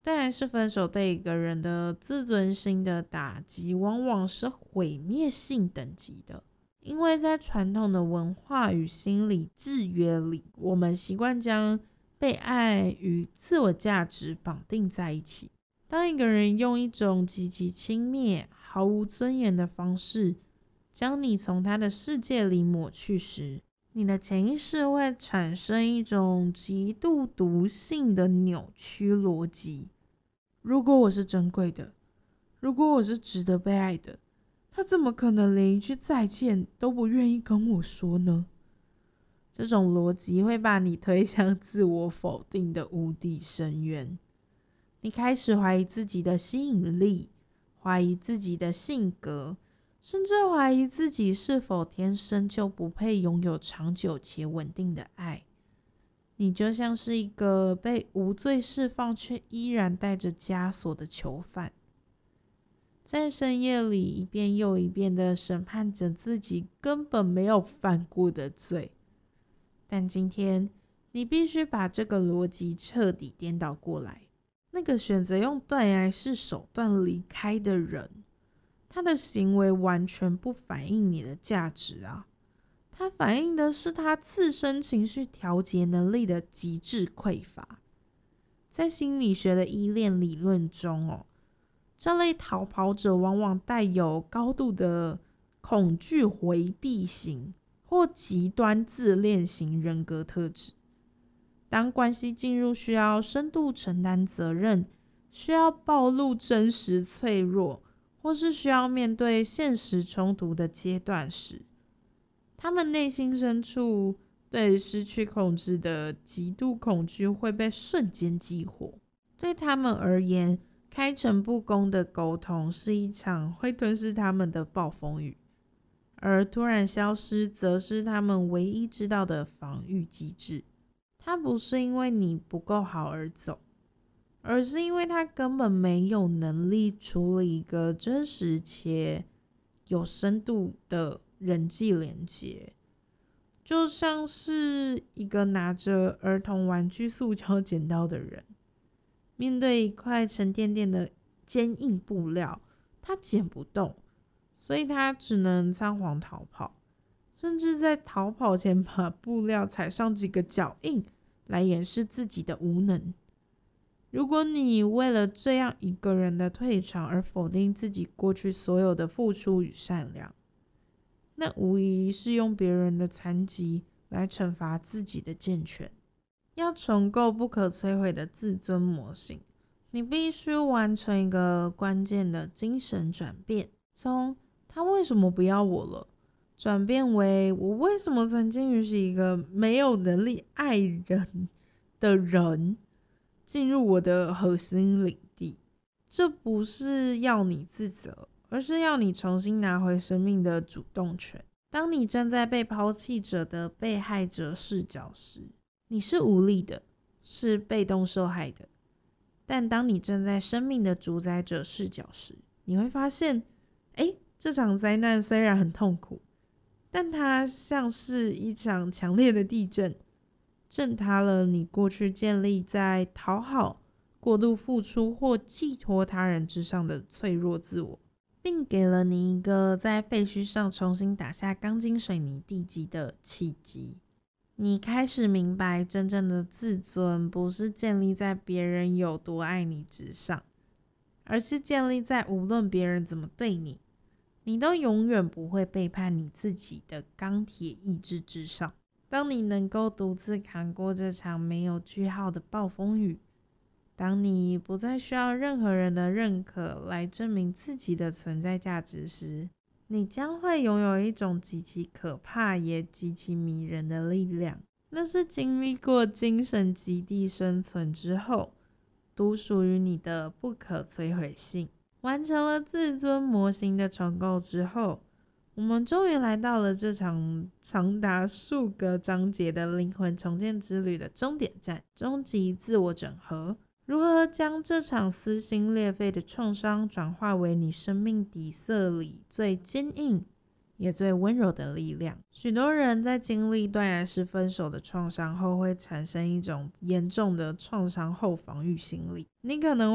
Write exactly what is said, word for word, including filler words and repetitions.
断崖式分手对一个人的自尊心的打击往往是毁灭性等级的，因为在传统的文化与心理制约里，我们习惯将被爱与自我价值绑定在一起。当一个人用一种极其轻蔑、毫无尊严的方式将你从他的世界里抹去时，你的潜意识会产生一种极度毒性的扭曲逻辑。如果我是珍贵的，如果我是值得被爱的，他怎么可能连一句再见都不愿意跟我说呢？这种逻辑会把你推向自我否定的无底深渊。你开始怀疑自己的吸引力，怀疑自己的性格，甚至怀疑自己是否天生就不配拥有长久且稳定的爱。你就像是一个被无罪释放却依然带着枷锁的囚犯，在深夜里一遍又一遍地审判着自己根本没有犯过的罪。但今天你必须把这个逻辑彻底颠倒过来。那个选择用断崖式手段离开的人，他的行为完全不反映你的价值啊，他反映的是他自身情绪调节能力的极致匮乏。在心理学的依恋理论中哦，这类逃跑者往往带有高度的恐惧回避型或极端自恋型人格特质。当关系进入需要深度承担责任、需要暴露真实脆弱，或是需要面对现实冲突的阶段时，他们内心深处对失去控制的极度恐惧会被瞬间激活。对他们而言，开诚布公的沟通是一场会吞噬他们的暴风雨，而突然消失则是他们唯一知道的防御机制。他不是因为你不够好而走，而是因为他根本没有能力处理一个真实且有深度的人际连结。就像是一个拿着儿童玩具塑胶剪刀的人，面对一块沉甸甸的坚硬布料，他剪不动，所以他只能仓皇逃跑，甚至在逃跑前把布料踩上几个脚印来掩饰自己的无能。如果你为了这样一个人的退场而否定自己过去所有的付出与善良，那无疑是用别人的残疾来惩罚自己的健全。要重构不可摧毁的自尊模型，你必须完成一个关键的精神转变，从他为什么不要我了转变为我为什么曾经允许一个没有能力爱人的人进入我的核心领地。这不是要你自责，而是要你重新拿回生命的主动权。当你站在被抛弃者的被害者视角时，你是无力的，是被动受害的。但当你站在生命的主宰者视角时，你会发现，诶，这场灾难虽然很痛苦，但它像是一场强烈的地震，震塌了你过去建立在讨好、过度付出或寄托他人之上的脆弱自我，并给了你一个在废墟上重新打下钢筋水泥地基的契机。你开始明白，真正的自尊不是建立在别人有多爱你之上，而是建立在无论别人怎么对你，你都永远不会背叛你自己的钢铁意志之上。当你能够独自扛过这场没有句号的暴风雨，当你不再需要任何人的认可来证明自己的存在价值时，你将会拥有一种极其可怕也极其迷人的力量。那是经历过精神极地生存之后独属于你的不可摧毁性。完成了自尊模型的重构之后，我们终于来到了这场长达数个章节的灵魂重建之旅的终点站——终极自我整合。如何将这场撕心裂肺的创伤转化为你生命底色里最坚硬也最温柔的力量？许多人在经历断崖式分手的创伤后，会产生一种严重的创伤后防御心理。你可能